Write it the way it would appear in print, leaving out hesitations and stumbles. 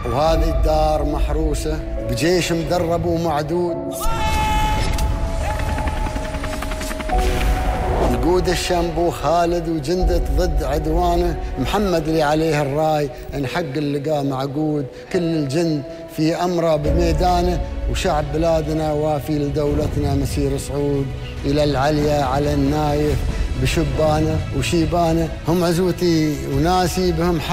وهذه الدار محروسة بجيش مدرب ومعدود، يقود الشنبو خالد وجندة ضد عدوانه، محمد اللي عليه الراي ان حق اللقاء معقود، كل الجند في أمره بميدانه، وشعب بلادنا وافي لدولتنا مسير صعود، إلى العليا على النايف بشبانه وشيبانه، هم عزوتي وناسي بهم